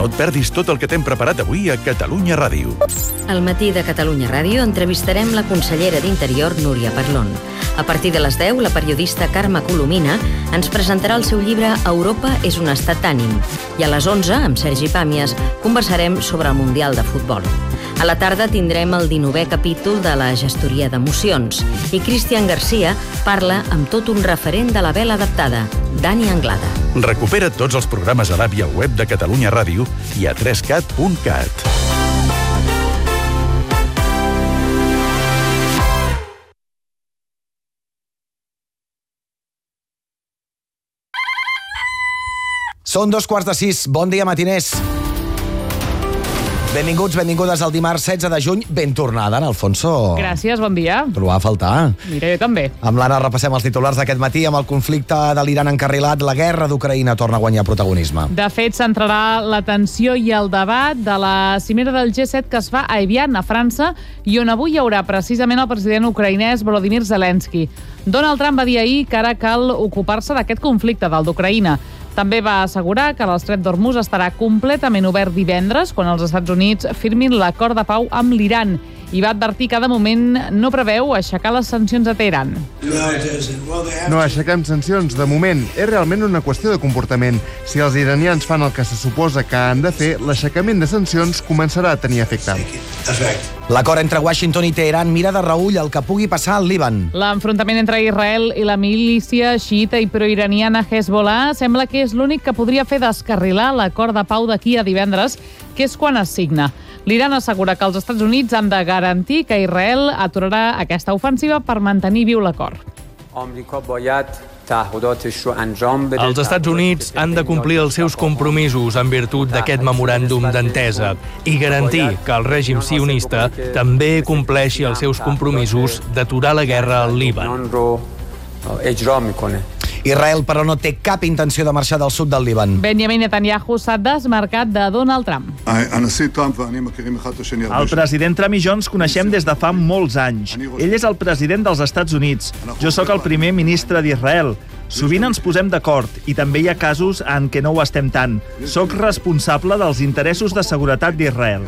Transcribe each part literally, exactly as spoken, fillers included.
No et perdis tot el que t'hem preparat avui a Catalunya Ràdio. Al matí de Catalunya Ràdio entrevistarem la consellera d'Interior, Núria Parlon. A partir de les deu, la periodista Carme Colomina ens presentarà el seu llibre Europa és un estat d'ànim. I a les onze, amb Sergi Pàmies, conversarem sobre el Mundial de Futbol. A la tarda tindrem el dinovè capítol de la gestoria d'emocions i Cristian Garcia parla amb tot un referent de la vela adaptada, Dani Anglada. Recupera tots els programes a l'app i al web de Catalunya Ràdio i a tres cat punt cat. Són dos quarts de sis. Bon dia, matiners. Benvinguts, benvingudes al dimarts setze de juny. Ben tornada, en Alfonso. Gràcies, bon dia. Trobava a faltar. Mira, jo també. Amb l'Anna repassem els titulars d'aquest matí. Amb el conflicte de l'Iran encarrilat, la guerra d'Ucraïna torna a guanyar protagonisme. De fet, centrarà l'atenció i el debat de la cimera del G set que es fa a Evian, a França, i on avui hi haurà precisament el president ucraïnès Volodymyr Zelensky. Donald Trump va dir ahir que ara cal ocupar-se d'aquest conflicte, del d'Ucraïna. També va assegurar que l'estret d'Hormuz estarà completament obert divendres quan els Estats Units firmin l'acord de pau amb l'Iran i va advertir que de moment no preveu aixecar les sancions a Teheran. No aixequem sancions, de moment. És realment una qüestió de comportament. Si els iranians fan el que se suposa que han de fer, l'aixecament de sancions començarà a tenir efecte. L'acord entre Washington i Teheran mira de reüll el que pugui passar al Líban. L'enfrontament entre Israel i la milícia xiita i proiraniana Hezbollah sembla que és l'únic que podria fer descarrilar l'acord de pau d'aquí a divendres, que és quan es signa. L'Iran assegura que els Estats Units han de garantir que Israel aturarà aquesta ofensiva per mantenir viu l'acord. Els Estats Units han de complir els seus compromisos en virtut d'aquest memoràndum d'entesa i garantir que el règim sionista també compleixi els seus compromisos d'aturar la guerra al Líban. Israel, però, no té cap intenció de marxar del sud del Líban. Benjamin Netanyahu s'ha desmarcat de Donald Trump. El president Trump i jo ens coneixem des de fa molts anys. Ell és el president dels Estats Units. Jo sóc el primer ministre d'Israel. Sovint ens posem d'acord i també hi ha casos en què no ho estem tant. Soc responsable dels interessos de seguretat d'Israel.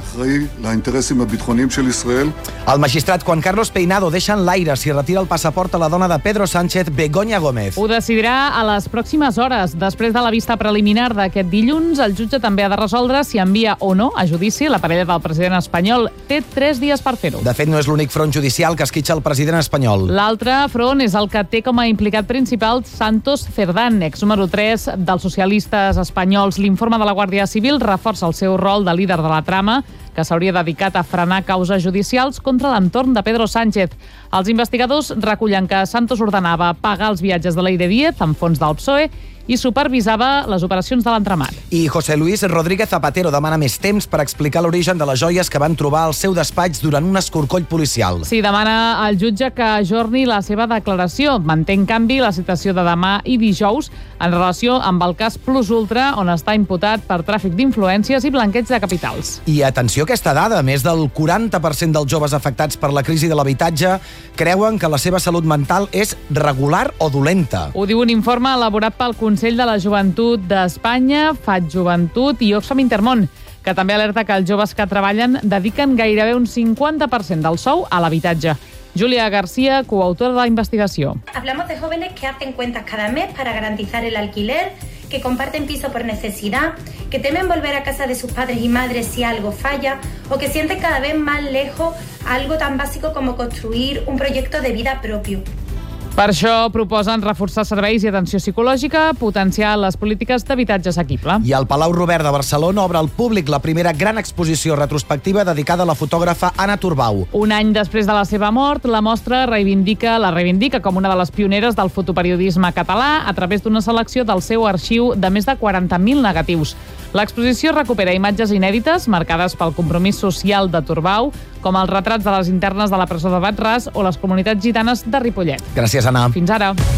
El magistrat Juan Carlos Peinado deixa en l'aire si retira el passaport a la dona de Pedro Sánchez, Begoña Gómez. Ho decidirà a les pròximes hores. Després de la vista preliminar d'aquest dilluns, el jutge també ha de resoldre si envia o no a judici la parella del president espanyol. Té tres dies per fer-ho. De fet, no és l'únic front judicial que esquitxa el president espanyol. L'altre front és el que té com a implicat principal Santos Cerdán, ex número tres dels socialistes espanyols. L'informe de la Guàrdia Civil reforça el seu rol de líder de la trama, que s'hauria dedicat a frenar causes judicials contra l'entorn de Pedro Sánchez. Els investigadors recullen que Santos ordenava pagar els viatges de l'Eire Díez amb fons del P S O E i supervisava les operacions de l'entramat. I José Luis Rodríguez Zapatero demana més temps per explicar l'origen de les joies que van trobar al seu despatx durant un escorcoll policial. Sí, demana al jutge que ajorni la seva declaració. Manté, en canvi, la citació de demà i dijous en relació amb el cas Plus Ultra, on està imputat per tràfic d'influències i blanqueig de capitals. I atenció a aquesta dada, més del quaranta per cent dels joves afectats per la crisi de l'habitatge creuen que la seva salut mental és regular o dolenta. Ho diu un informe elaborat pel Consell de la Joventut d'Espanya, Fat Joventut i Oxfam Intermón, que també alerta que els joves que treballen dediquen gairebé un cinquanta per cent del sou a l'habitatge. Julia García, coautora de la investigació. Hablamos de jóvenes que hacen cuentas cada mes para garantizar el alquiler, que comparten piso por necesidad, que temen volver a casa de sus padres y madres si algo falla, o que sienten cada vez más lejos algo tan básico como construir un proyecto de vida propio. Per això proposen reforçar serveis i atenció psicològica, potenciar les polítiques d'habitatge assequible. I el Palau Robert de Barcelona obre al públic la primera gran exposició retrospectiva dedicada a la fotògrafa Anna Turbau. Un any després de la seva mort, la mostra reivindica la reivindica com una de les pioneres del fotoperiodisme català a través d'una selecció del seu arxiu de més de quaranta mil negatius. L'exposició recupera imatges inèdites marcades pel compromís social de Turbau, com els retrats de les internes de la presó de Bat-ras o les comunitats gitanes de Ripollet. Gràcies, Anna. Fins ara.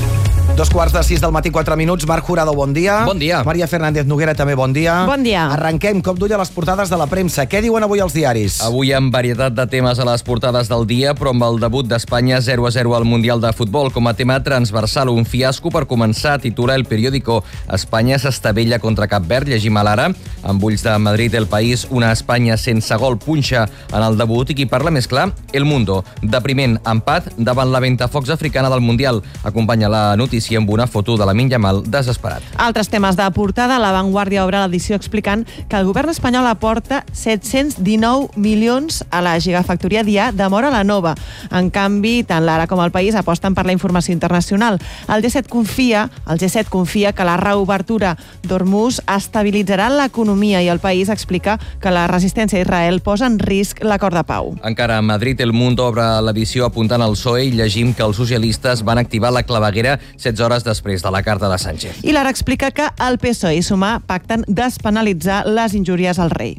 Dos quarts de sis del matí, quatre minuts. Marc Jurado, bon dia. Bon dia. Maria Fernández Noguera, també bon dia. Bon dia. Arrenquem, cop d'ull a les portades de la premsa. Què diuen avui els diaris? Avui amb varietat de temes a les portades del dia, però amb el debut d'Espanya zero a zero al Mundial de Futbol com a tema transversal. Un fiasco per començar, titula El Periódico. Espanya s'estavella contra Cap Verd, llegim a l'Ara. Amb ulls de Madrid, El País, una Espanya sense gol punxa en el debut. I qui parla més clar, El Mundo. Depriment, empat davant la ventafocs africana del Mundial. Acompanya la notícia amb una foto de Lamine Yamal desesperat. Altres temes de portada. La Vanguardia obre l'edició explicant que el govern espanyol aporta set-cents dinou milions a la gigafactoria d'I A de Móra la Nova. En canvi, tant l'Ara com el País aposten per la informació internacional. El G set confia, el G set confia que la reobertura d'Hormuz estabilitzarà l'economia i el País explica que la resistència a Israel posa en risc l'acord de pau. Encara a Madrid, El Mundo obre l'edició apuntant al P S O E i llegim que els socialistes van activar la claveguera setze hores després de la carta de Sánchez. I l'Ara explica que el P S O E i Sumar pacten despenalitzar les injúries al rei.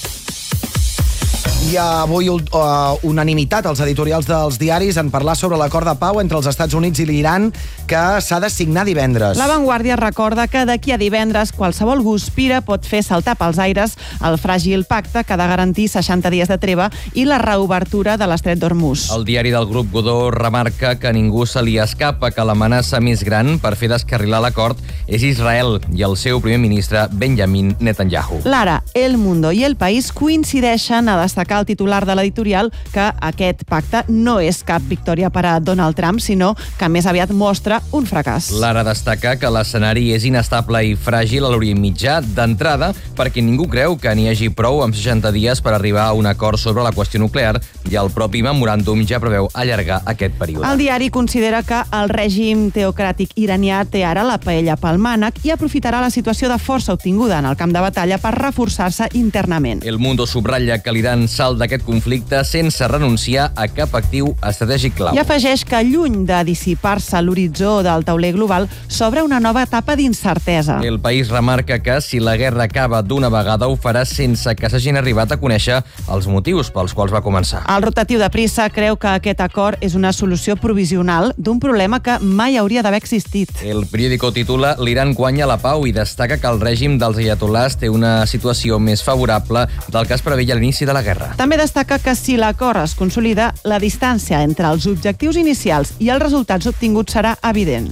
Hi ha avui uh, unanimitat als editorials dels diaris en parlar sobre l'acord de pau entre els Estats Units i l'Iran que s'ha de signar divendres. La Vanguardia recorda que d'aquí a divendres qualsevol guspira pot fer saltar pels aires el fràgil pacte que ha de garantir seixanta dies de treva i la reobertura de l'estret d'Hormuz. El diari del grup Godó remarca que ningú se li escapa que l'amenaça més gran per fer descarrilar l'acord és Israel i el seu primer ministre Benjamin Netanyahu. L'Ara, El Mundo i El País coincideixen a destacar el titular de l'editorial que aquest pacte no és cap victòria per a Donald Trump, sinó que més aviat mostra un fracàs. L'Ara destaca que l'escenari és inestable i fràgil a l'Orient Mitjà d'entrada perquè ningú creu que n'hi hagi prou amb seixanta dies per arribar a un acord sobre la qüestió nuclear i el propi memoràndum ja preveu allargar aquest període. El diari considera que el règim teocràtic iranià té ara la paella pel mànec i aprofitarà la situació de força obtinguda en el camp de batalla per reforçar-se internament. El Mundo subratlla que l'Iran salt d'aquest conflicte sense renunciar a cap actiu estratègic clau. I afegeix que lluny de dissipar-se l'horitzó del tauler global s'obre una nova etapa d'incertesa. El País remarca que si la guerra acaba d'una vegada ho farà sense que s'hagin arribat a conèixer els motius pels quals va començar. El rotatiu de Prissa creu que aquest acord és una solució provisional d'un problema que mai hauria d'haver existit. El periòdico titula L'Iran guanya la pau i destaca que el règim dels ayatolás té una situació més favorable del que es preveia a l'inici de la guerra. També destaca que si l'acord es consolida, la distància entre els objectius inicials i els resultats obtinguts serà evident.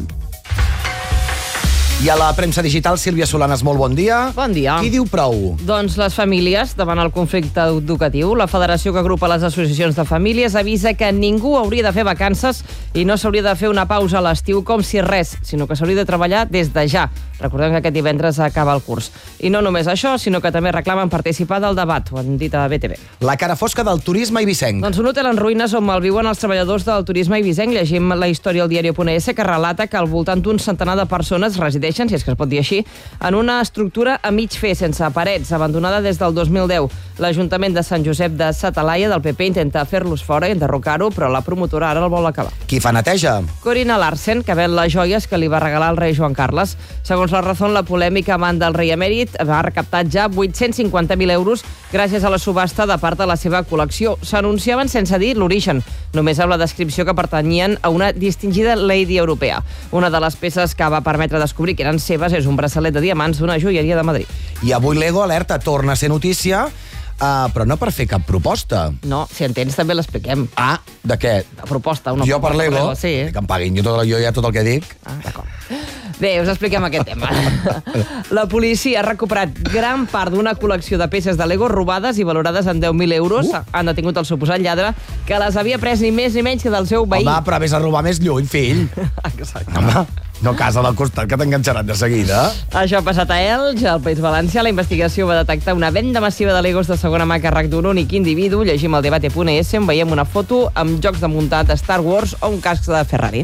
I a la premsa digital, Sílvia Solanas, molt bon dia. Bon dia. Qui diu prou? Doncs les famílies, davant el conflicte educatiu. La federació que agrupa les associacions de famílies avisa que ningú hauria de fer vacances i no s'hauria de fer una pausa a l'estiu com si res, sinó que s'hauria de treballar des de ja. Recordem que aquest divendres acaba el curs. I no només això, sinó que també reclamen participar del debat, ho han dit a B T V. La cara fosca del turisme eivissenc. Doncs un hotel en ruïnes on malviuen els treballadors del turisme eivissenc. Llegim la història al diari punt es que relata que al voltant d'un centenar de persones resideixen, si és que es pot dir així, en una estructura a mig fer, sense parets, abandonada des del dos mil deu. L'Ajuntament de Sant Josep de Satalaia del P P intenta fer-los fora i enderrocar-ho, però la promotora ara el vol acabar. Qui fa neteja? Corina Larsen, que ven les joies que li va regalar el rei Joan Carles. Segons la Razón, la polèmica amant del rei emèrit va recaptat ja vuit-cents cinquanta mil euros gràcies a la subhasta de part de la seva col·lecció. S'anunciaven sense dir l'origen, només amb la descripció que pertanyien a una distingida lady europea. Una de les peces que va permetre descobrir que eren seves és un braçalet de diamants d'una joieria de Madrid. I avui Lego alerta, torna a ser notícia, uh, però no per fer cap proposta. No, si entens també l'expliquem. Ah, de què? La proposta, una jo proposta. Per Lego? Lego sí. Que em paguin, jo, tot, jo ja tot el que dic. Ah, d'acord. Bé, us expliquem aquest tema. La policia ha recuperat gran part d'una col·lecció de peces de Lego robades i valorades en deu mil euros. Uh. Han detingut el suposat lladre, que les havia pres ni més ni menys que del seu veí. Home, però vés a robar més lluny, fill. Exacte. Home, no casa del costat, que t'enganxaran de seguida. Això ha passat a Elx, al País Valencià. La investigació va detectar una venda massiva de Legos de segona mà a càrrec d'un únic individu. Llegim al debate punt es, on veiem una foto amb jocs de muntat a Star Wars o un casc de Ferrari.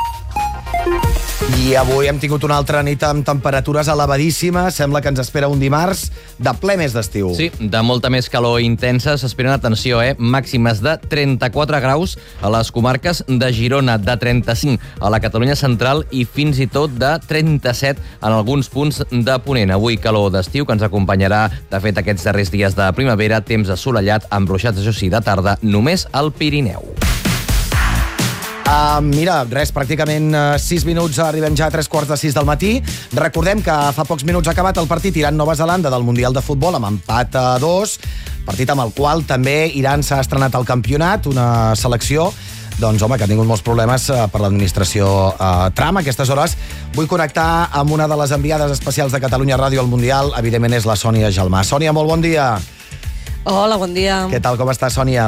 I avui hem tingut una altra nit amb temperatures elevadíssimes. Sembla que ens espera un dimarts de ple mes d'estiu. Sí, de molta més calor intensa. S'esperen, atenció, eh? màximes de trenta-quatre graus a les comarques de Girona, de trenta-cinc a la Catalunya central i fins i tot de trenta-set en alguns punts de Ponent. Avui calor d'estiu que ens acompanyarà, de fet, aquests darrers dies de primavera, temps assolellat amb ruixats, això sí, de tarda, només al Pirineu. Uh, mira, res, pràcticament sis minuts, arribem ja a tres quarts de sis del matí. Recordem que fa pocs minuts ha acabat el partit Iran-Nova Zelanda del Mundial de Futbol amb empat a dos, partit amb el qual també Iran s'ha estrenat al campionat, una selecció doncs, home, que ha tingut molts problemes uh, per l'administració uh, Trump. A aquestes hores vull connectar amb una de les enviades especials de Catalunya Ràdio al Mundial, evidentment és la Sònia Gelmà. Sònia, molt bon dia. Hola, bon dia. Què tal, com estàs, Sònia?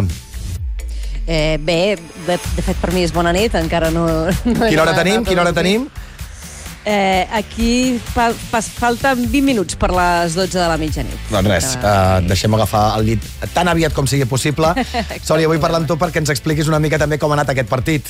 Eh, bé, de, de fet per mi és bona nit, encara no... no Quina hora tenim? Quina hora tenim? Eh, aquí fa, fa, falten vint minuts per les dotze de la mitjanit. Doncs res, uh, deixem agafar el llit tan aviat com sigui possible. Sònia, vull parlar amb tu perquè ens expliquis una mica també com ha anat aquest partit.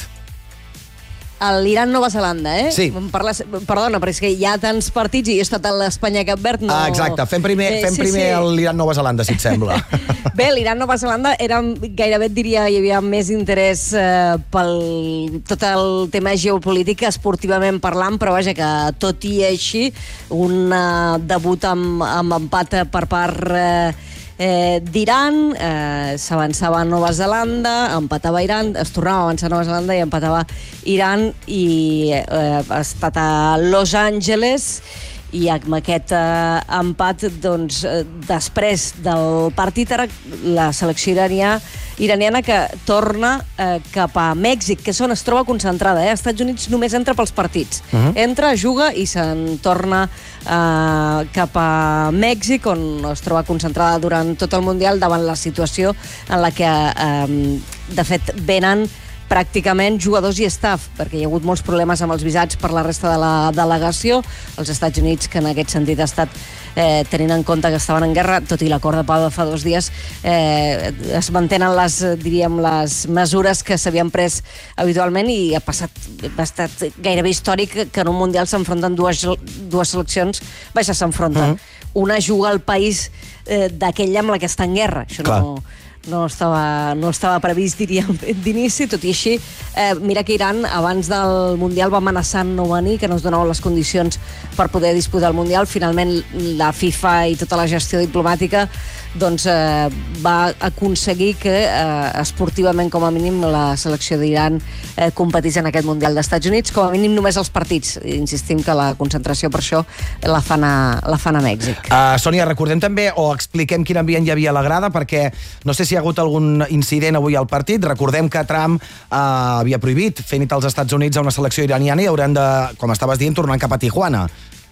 L'Iran-Nova Zelanda, eh? Sí. Parles, perdona, però és que hi ha tants partits i he estat a l'Espanya-Cap Verd. No... Ah, exacte, fem primer, fem eh, sí, primer sí. l'Iran-Nova Zelanda, si et sembla. Bé, l'Iran-Nova Zelanda era gairebé, et diria, hi havia més interès eh, pel tot el tema geopolític, esportivament parlant, però vaja, que tot i així, un uh, debut amb, amb empat per part eh, eh, d'Iran, eh, s'avançava a Nova Zelanda, empatava Iran, es tornava a avançar a Nova Zelanda i empatava Iran, i eh, ha estat a Los Angeles, i amb aquest eh, empat, doncs, eh, després del partit, ara la selecció iranià, iraniana que torna eh, cap a Mèxic, que és on es troba concentrada. Eh? Als Estats Units només entra pels partits. Uh -huh. Entra, juga i se'n torna eh, cap a Mèxic, on es troba concentrada durant tot el Mundial davant la situació en la que, eh, de fet, venen pràcticament jugadors i staff, perquè hi ha hagut molts problemes amb els visats per la resta de la delegació. Els Estats Units, que en aquest sentit ha estat eh, tenint en compte que estaven en guerra, tot i l'acord de pau de fa dos dies, eh, es mantenen les, diríem, les mesures que s'havien pres habitualment, i ha passat, ha estat gairebé històric que en un Mundial s'enfronten dues, dues seleccions, vaja, s'enfronten. Uh -huh. Una juga al país eh, d'aquella amb la que està en guerra. Això Clar. no... No estava, no estava previst, diríem, d'inici, tot i així. Eh, mira que Iran, abans del Mundial, va amenaçar no venir, que no es donaven les condicions per poder disputar el Mundial. Finalment, la FIFA i tota la gestió diplomàtica doncs, eh, va aconseguir que eh, esportivament, com a mínim, la selecció d'Iran eh, competís en aquest Mundial dels Estats Units, com a mínim només els partits. Insistim que la concentració per això la fan a, la fan a Mèxic. Uh, Sònia, recordem també, o expliquem quin ambient hi havia a la grada, perquè no sé si hi ha hagut algun incident avui al partit. Recordem que Trump uh, havia prohibit fer nit als Estats Units a una selecció iraniana i hauran de, com estaves dient, tornar cap a Tijuana.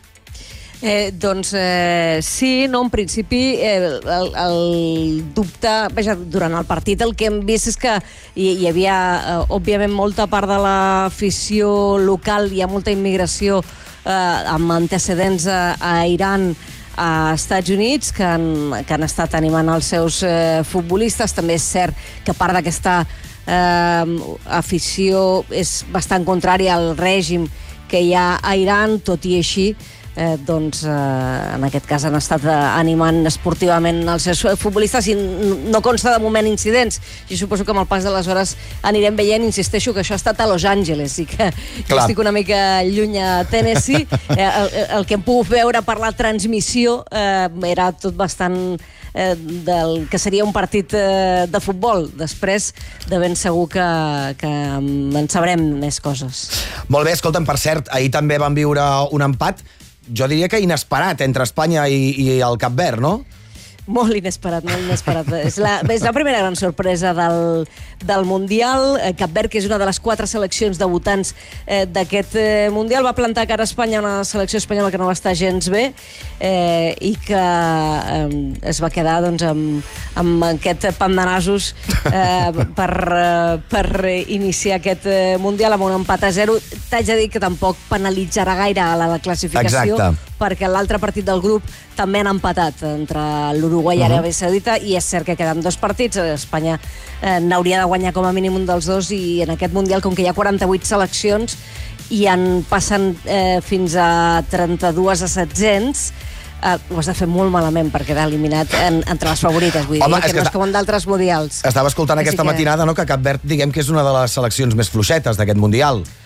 Eh, doncs eh, sí, no, en principi eh, el, el dubte, vaja, durant el partit el que hem vist és que hi, hi havia eh, òbviament molta part de l'afició local, hi ha molta immigració eh, amb antecedents a, a Iran, a Estats Units, que han, que han estat animant els seus eh, futbolistes. També és cert que part d'aquesta eh, afició és bastant contrària al règim que hi ha a Iran, tot i així Eh, doncs, eh, en aquest cas han estat eh, animant esportivament els seus futbolistes i no consta de moment incidents. Jo suposo que amb el pas de les hores anirem veient, insisteixo que això ha estat a Los Angeles i que jo estic una mica lluny a Tennessee. Eh, el, el que hem pogut veure per la transmissió eh, era tot bastant eh, del que seria un partit eh, de futbol. Després, de ben segur que, que en sabrem més coses. Molt bé, escolta'm, per cert, ahir també van viure un empat, jo diria que inesperat, entre Espanya i, i el Cap Verd, no? Molt inesperat, molt inesperat. és, la, és la primera gran sorpresa del, del Mundial. Cap Verd, que és una de les quatre seleccions debutants eh, d'aquest eh, Mundial, va plantar cara a Espanya, una selecció espanyola que no va estar gens bé eh, i que eh, es va quedar doncs, amb, amb aquest pam de nasos eh, per, eh, per iniciar aquest eh, Mundial amb un empat a zero. T'haig de dir que tampoc penalitzarà gaire a la, la classificació. Exacte. Perquè l'altre partit del grup també han empatat entre l'Uruguai i Aràbia Saudita, i és cert que queden dos partits. Espanya eh, n'hauria de guanyar com a mínim un dels dos, i en aquest Mundial, com que hi ha quaranta-vuit seleccions i en passen eh, fins a trenta-dues a setzents, eh, ho has de fer molt malament per quedar eliminat en, entre les favorites. Vull Home, dir que, que no és com en d'altres mundials. Estava escoltant aquesta que... matinada, no, que Cap Verd, diguem que és una de les seleccions més fluixetes d'aquest Mundial.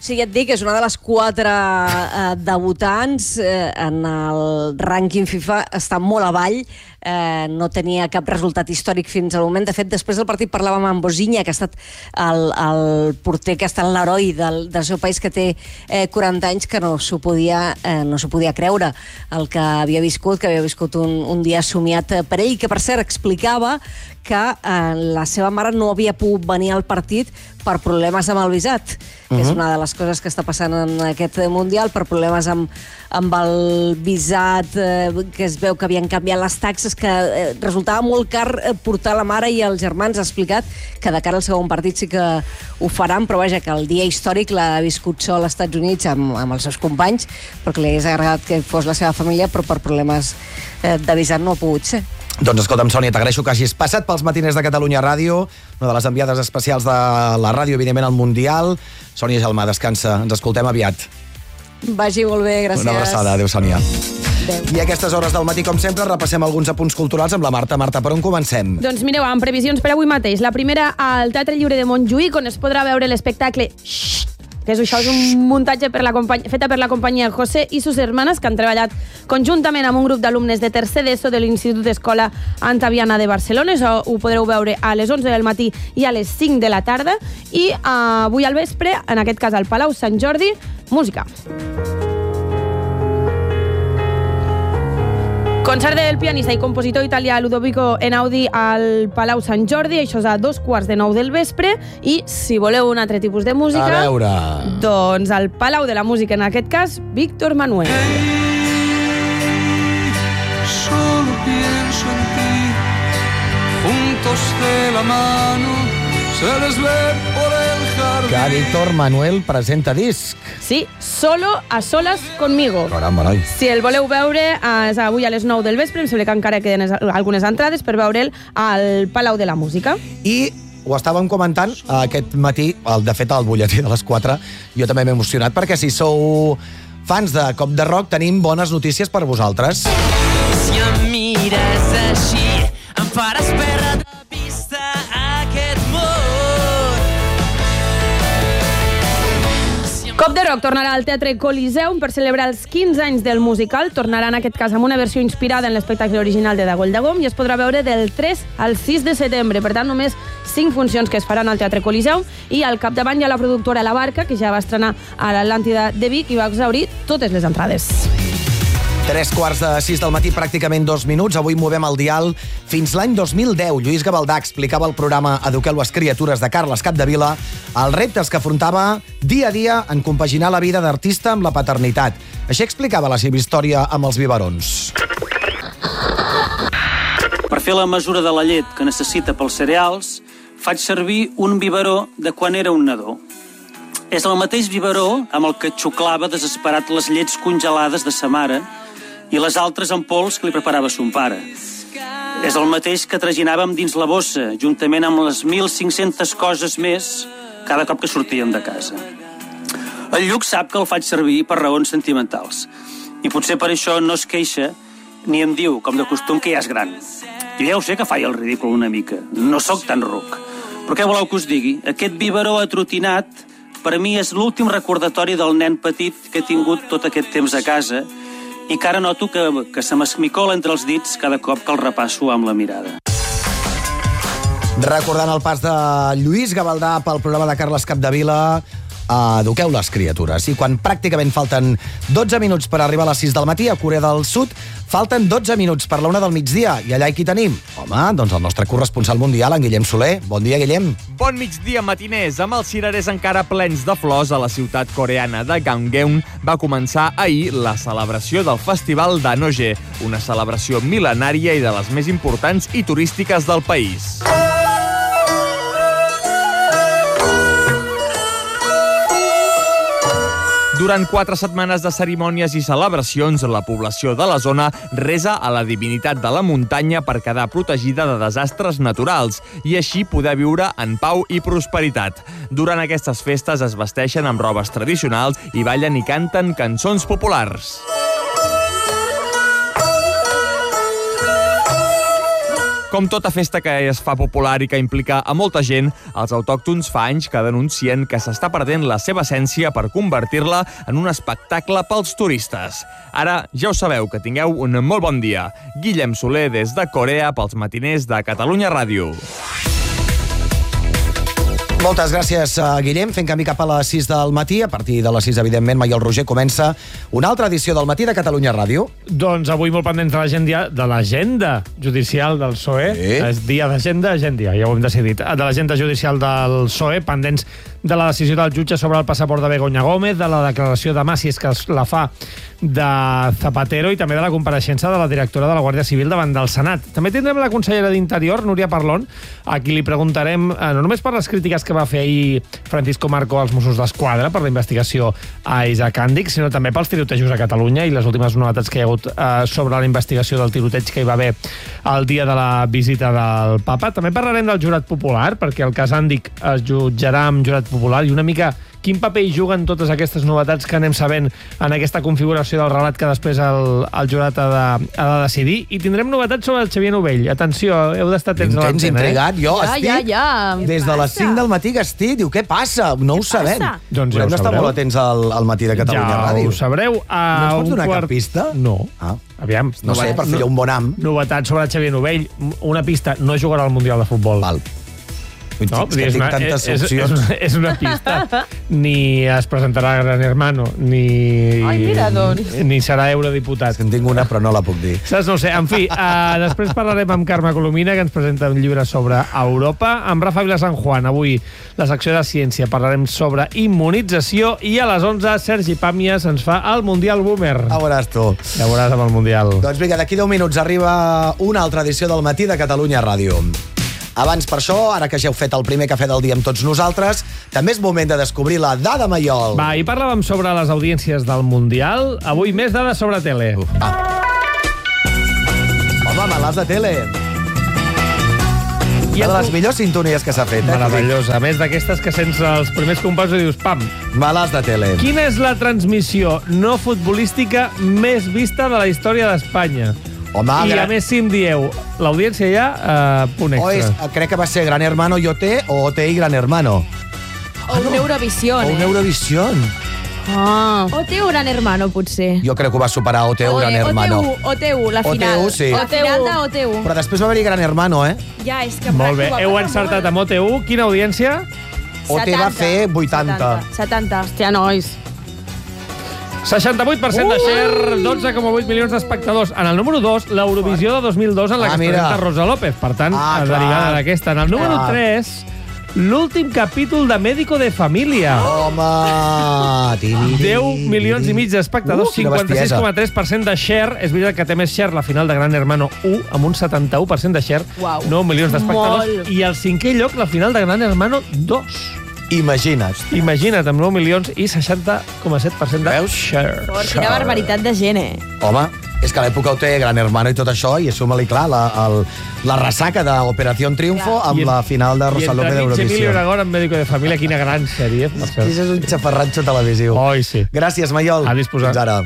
Sí, ja et dic, és una de les quatre eh, debutants eh, en el rànquing FIFA, està molt avall, eh, no tenia cap resultat històric fins al moment. De fet, després del partit parlàvem amb Bosinha, que ha estat el, el porter, que ha estat l'heroi del, del seu país, que té eh, quaranta anys, que no s'ho podia, eh, no s'ho podia creure el que havia viscut, que havia viscut un, un dia somiat per ell, que per cert explicava que eh, la seva mare no havia pogut venir al partit per problemes amb el visat, que uh-huh. és una de les coses que està passant en aquest Mundial, per problemes amb, amb el visat, eh, que es veu que havien canviat les taxes, que eh, resultava molt car portar la mare i els germans. Ha explicat que de cara al segon partit sí que ho faran, però vaja, que el dia històric l'ha viscut sol als Estats Units amb, amb els seus companys, perquè li hagués agradat que fos la seva família, però per problemes eh, de visat no ha pogut ser. Doncs escolta'm, Sònia, t'agraeixo que hagis passat pels matiners de Catalunya Ràdio, una de les enviades especials de la ràdio, evidentment, al Mundial. Sònia Gelmà, descansa. Ens escoltem aviat. Vagi molt bé, gràcies. Una abraçada. Adéu, Sònia. Adéu. I a aquestes hores del matí, com sempre, repassem alguns apunts culturals amb la Marta. Marta, per on comencem? Doncs mireu, amb previsions per avui mateix. La primera al Teatre Lliure de Montjuïc, on es podrà veure l'espectacle Xxxt, que és això, és un muntatge per la feta per la companyia José i sus hermanes, que han treballat conjuntament amb un grup d'alumnes de tercer d'ESO de l'Institut d'Escola Antaviana de Barcelona. Això ho podreu veure a les onze del matí i a les cinc de la tarda. I uh, avui al vespre, en aquest cas al Palau Sant Jordi, música. Concert del pianista i compositor italià Ludovico Einaudi al Palau Sant Jordi, això és a dos quarts de nou del vespre, i si voleu un altre tipus de música, a veure, doncs al Palau de la Música, en aquest cas, Víctor Manuel. Solo pienso en ti, juntos de la mano, se les ve por el jardín. Que Víctor Manuel presenta disc. Sí, Solo a solas conmigo. Caramba, noi. Si el voleu veure, és avui a les nou del vespre, em sembla que encara queden algunes entrades per veure'l al Palau de la Música. I ho estàvem comentant aquest matí, el, de fet, al butlletí de les quatre, jo també m'he emocionat, perquè si sou fans de Cop de Rock, tenim bones notícies per vosaltres. Si em mires així, em faràs perdre de vista aquest món. Cop de Rock tornarà al Teatre Coliseum per celebrar els quinze anys del musical. Tornarà en aquest cas amb una versió inspirada en l'espectacle original de Dagoll de Gom i es podrà veure del tres al sis de setembre. Per tant, només cinc funcions que es faran al Teatre Coliseum, i al capdavant hi ha la productora La Barca, que ja va estrenar a l'Atlàntida de Vic i va exhaurir totes les entrades. Tres quarts de sis del matí, pràcticament dos minuts. Avui movem el dial fins l'any dos mil deu. Lluís Gavaldà explicava al programa Eduqueu les criatures de Carles Capdevila els reptes que afrontava dia a dia en compaginar la vida d'artista amb la paternitat. Així explicava la seva història amb els biberons. Per fer la mesura de la llet que necessita pels cereals, faig servir un biberó de quan era un nadó. És el mateix biberó amb el que xuclava desesperat les llets congelades de sa mare i les altres en pols que li preparava son pare. És el mateix que traginàvem dins la bossa, juntament amb les mil cinc-centes coses més, cada cop que sortíem de casa. El Lluc sap que el faig servir per raons sentimentals, i potser per això no es queixa ni em diu, com de costum, que ja és gran. Jo ja ho sé que faig el ridícul una mica, no sóc tan ruc. Però què voleu que us digui? Aquest biberó atrotinat per mi és l'últim recordatori del nen petit que he tingut tot aquest temps a casa i que ara noto que, que se m'esmicola entre els dits cada cop que el repasso amb la mirada. Recordant el pas de Lluís Gavaldà pel programa de Carles Capdevila, Eduqueu les criatures. I quan pràcticament falten dotze minuts per arribar a les sis del matí, a Corea del Sud, falten dotze minuts per la una del migdia. I allà hi qui tenim? Home, doncs el nostre corresponsal mundial, en Guillem Soler. Bon dia, Guillem. Bon migdia, matiners. Amb els cirerers encara plens de flors, a la ciutat coreana de Gangneung va començar ahir la celebració del Festival d'Anoje, una celebració mil·lenària i de les més importants i turístiques del país. Durant quatre setmanes de cerimònies i celebracions, la població de la zona resa a la divinitat de la muntanya per quedar protegida de desastres naturals i així poder viure en pau i prosperitat. Durant aquestes festes es vesteixen amb robes tradicionals i ballen i canten cançons populars. Com tota festa que es fa popular i que implica a molta gent, els autòctons fa anys que denuncien que s'està perdent la seva essència per convertir-la en un espectacle pels turistes. Ara ja ho sabeu, que tingueu un molt bon dia. Guillem Soler des de Corea pels matiners de Catalunya Ràdio. Moltes gràcies, Guillem. Fent camí cap a les sis del matí. A partir de les sis, evidentment, Maiol Roger comença una altra edició del Matí de Catalunya Ràdio. Doncs avui molt pendents de l'agenda de l'agenda judicial del P S O E. Sí. És dia d'agenda, agenda, ja ho hem decidit. De l'agenda judicial del P S O E, pendents de la decisió del jutge sobre el passaport de Begoña Gómez, de la declaració de Mas, si és que la fa, de Zapatero, i també de la compareixença de la directora de la Guàrdia Civil davant del Senat. També tindrem la consellera d'Interior, Núria Parlon, a qui li preguntarem, eh, no només per les crítiques que va fer ahir Francisco Marco als Mossos d'Esquadra per la investigació a Isaac Àndic, sinó també pels tirotejos a Catalunya i les últimes novetats que hi ha hagut eh, sobre la investigació del tiroteig que hi va haver el dia de la visita del Papa. També parlarem del jurat popular, perquè el cas Àndic es jutjarà amb jurat popular, i una mica quin paper hi juguen totes aquestes novetats que anem sabent en aquesta configuració del relat que després el, el jurat ha de, ha de decidir. I tindrem novetats sobre el Xavier Novell. Atenció, heu d'estar atents a l'antena. Tens intrigat, jo ja, estic... Ja, ja, des de les cinc del matí que estic, diu, què passa? No ho sabem. Doncs ja Haurem d'estar molt atents al, al Matí de Catalunya ja Ràdio. Ja ho sabreu. A no ens pots donar quart... cap pista? No. Ah. Aviam. No sé, per fer un bon am. Novetats sobre el Xavier Novell. Una pista, no jugarà al Mundial de Futbol. Val. No, és que tinc tantes és, opcions. És, és, és una pista. Ni es presentarà Gran Hermano, ni, Ai, mira, doncs. ni serà eurodiputat. En tinc una, però no la puc dir. Saps? No ho sé. En fi, uh, després parlarem amb Carme Colomina, que ens presenta un llibre sobre Europa. Amb Rafa Vila San Juan, avui, la secció de ciència, parlarem sobre immunització. I a les onze, Sergi Pàmies ens fa el Mundial Boomer. Ja veuràs tu. Ja veuràs amb el Mundial. Doncs vinga, d'aquí deu minuts arriba una altra edició del Matí de Catalunya Ràdio. Abans, per això, ara que ja heu fet el primer cafè del dia amb tots nosaltres, també és moment de descobrir la dada Maiol. Va, i parlàvem sobre les audiències del Mundial. Avui més dades sobre tele. Uf, ah. Home, malàs de tele. Una de les millors sintonies que s'ha fet. Eh? Meravellosa. A més d'aquestes que sents els primers companys i dius, pam. Malàs de tele. Quina és la transmissió no futbolística més vista de la història d'Espanya? Home, I gran... a més, si em dieu, l'audiència ja, uh, punt extra. O és, crec que va ser Gran Hermano i O T o O T i Gran Hermano. O un Eurovision, O un eh? Eurovision. Ah. O T U Gran Hermano, potser. Jo crec que ho va superar O T U Gran Hermano. O T U, la final. O T U, sí. La final de O T U. Però després va haver-hi Gran Hermano, eh? Ja, és que... Molt bé, heu encertat amb O T U. Quina audiència? O T va fer vuitanta. setanta. Hòstia, nois. seixanta-vuit per cent de share, dotze coma vuit milions d'espectadors. En el número dos, l'Eurovisió de dos mil dos, en la Ah, que es mira. presenta Rosa López. Per tant, Ah, ah, clar. derivada d'aquesta. En el número Clar. tres, l'últim capítol de Médico de Família. Home! Tiri, deu milions i mig d'espectadors, Uh, quina cinquanta-sis bestiesa. coma tres per cent de share. És veritat que té més share la final de Gran Hermano u, amb un setanta-u per cent de share, Uau. nou milions d'espectadors. Molt. I al cinquè lloc, la final de Gran Hermano dos. Imagina't. Imagina't, amb nou milions i seixanta coma set per cent de Veus? share. Por, quina barbaritat de gent, eh? Home, és que a l'època ho té Gran Hermano i tot això, i suma-li, clar, la, el, la ressaca d'Operació Triunfo amb I en- la final de Rosa López I entre mig Emilio d'Eurovisió. Aragón en Médico de Família, quina gran sèrie. Per cert. Això és un xafarratxo televisiu. Oi, sí. Gràcies, Maiol. A disposar. Fins ara.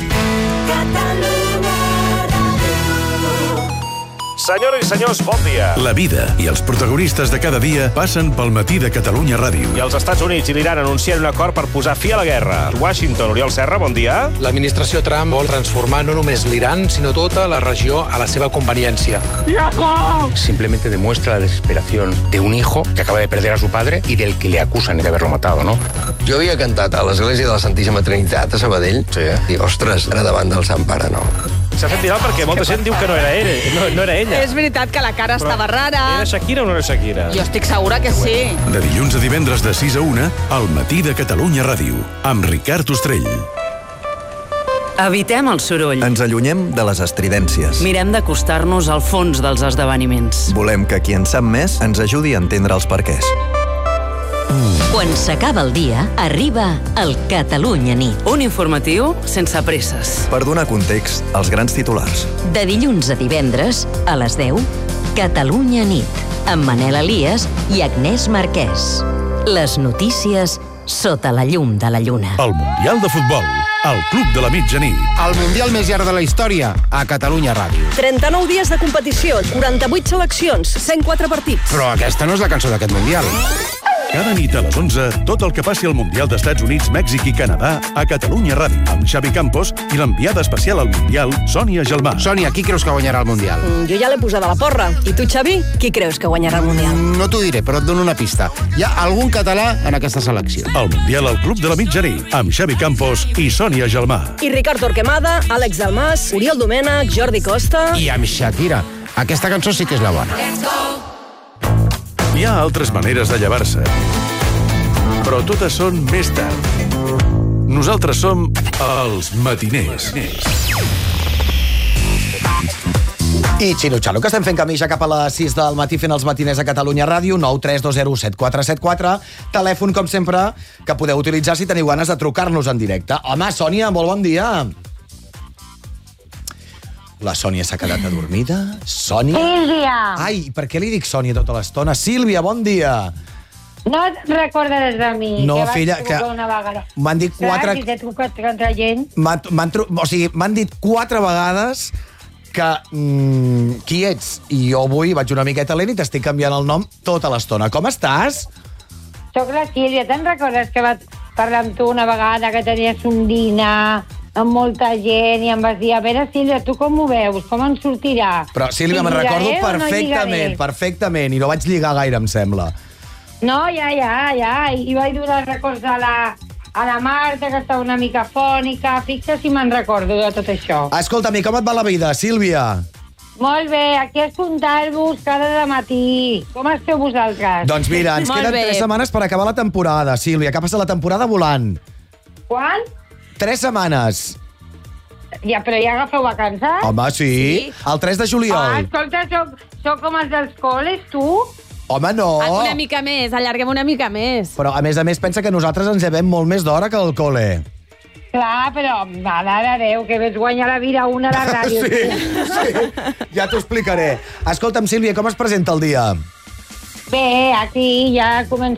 Senyores i senyors, bon dia. La vida i els protagonistes de cada dia passen pel Matí de Catalunya Ràdio. I els Estats Units i l'Iran anuncien un acord per posar fi a la guerra. Washington, Oriol Serra, bon dia. L'administració Trump vol transformar no només l'Iran, sinó tota la regió a la seva conveniència. Simplemente demuestra la desesperación de un hijo que acaba de perder a su padre y del que le acusan de haberlo matado, ¿no? Jo havia cantat a l'església de la Santíssima Trinitat a Sabadell. Sí. I, ostres, ara davant del Sant Pare, no. S'ha fet viral perquè molta gent diu que no era ell, no, no era ella. És veritat que la cara Però estava rara. Era Shakira o no era Shakira? Jo estic segura que sí. De dilluns a divendres de sis a una, al Matí de Catalunya Ràdio, amb Ricard Ostrell. Evitem el soroll. Ens allunyem de les estridències. Mirem d'acostar-nos al fons dels esdeveniments. Volem que qui en sap més ens ajudi a entendre els perquès. Quan s'acaba el dia, arriba el Catalunya Nit. Un informatiu sense presses. Per donar context als grans titulars. De dilluns a divendres, a les deu, Catalunya Nit, amb Manel Elias i Agnès Marquès. Les notícies sota la llum de la lluna. El Mundial de Futbol. El Club de la Mitjanit. El Mundial més llarg de la història, a Catalunya Ràdio. trenta-nou dies de competició, quaranta-vuit seleccions, cent quatre partits. Però aquesta no és la cançó d'aquest Mundial. Cada nit a les onze, tot el que passi al Mundial d'Estats Units, Mèxic i Canadà a Catalunya Ràdio, amb Xavi Campos i l'enviada especial al Mundial, Sònia Gelmà. Sònia, qui creus que guanyarà el Mundial? Mm, jo ja l'he posada a la porra. I tu, Xavi, qui creus que guanyarà el Mundial? Mm, no t'ho diré, però et dono una pista. Hi ha algun català en aquesta selecció. El Mundial al Club de la Mitjanit, amb Xavi Campos i Sònia Gelmà. I Ricard Torquemada, Àlex Dalmas, Oriol Domènech, Jordi Costa... I amb Shakira. Aquesta cançó sí que és la bona. Hi ha altres maneres de llevar-se, però totes són més tard. Nosaltres som els matiners. I Xino-Xano, que estem fent camí ja cap a les sis del matí fent els matiners a Catalunya Ràdio, nou tres dos zero set quatre set quatre, telèfon, com sempre, que podeu utilitzar si teniu ganes de trucar-nos en directe. Home, Sònia, molt bon dia. La Sònia s'ha quedat adormida. Sònia? Sílvia! Ai, per què li dic Sònia tota l'estona? Sílvia, bon dia. No et recordes de mi, No, que vas filla, trucar que una vegada. m'han dit quatre- Clar, si t'he trucat contra gent. M'han m'han tru- o sigui, m'han dit quatre vegades que mm, qui ets? I jo avui vaig una miqueta lent i t'estic canviant el nom tota l'estona. Com estàs? Soc la Sílvia, te'n recordes que vaig parlar amb tu una vegada que tenies un dinar amb molta gent i em vas dir, a veure, Sílvia, tu com ho veus? Com en sortirà? Però, Sílvia, Si me'n recordo lligaré o no perfectament, lligaré? perfectament, i no vaig lligar gaire, em sembla. No, ja, ja, ja. I vaig donar records a la, a la Marta, que estava una mica fònica. Fixa si me'n recordo de tot això. Escolta'm, i com et va la vida, Sílvia? Molt bé, aquí escoltar-vos cada matí. Com esteu vosaltres? Doncs mira, ens queden tres setmanes per acabar la temporada, Sílvia, que passa la temporada volant. Quan? Tres setmanes. Ja, però ja agafeu vacances? Home, sí. sí. El tres de juliol. Ah, escolta, soc, soc com els dels col·les, tu? Home, no. Una mica més, allarguem una mica més. Però, a més a més, pensa que nosaltres ens llevem molt més d'hora que al col·le. Clar, però, mare de Déu, que ves guanyar la vida una a la ràdio. Sí, sí. Ja t'ho explicaré. Escolta'm, Sílvia, com es presenta el dia? Bé, aquí ja comença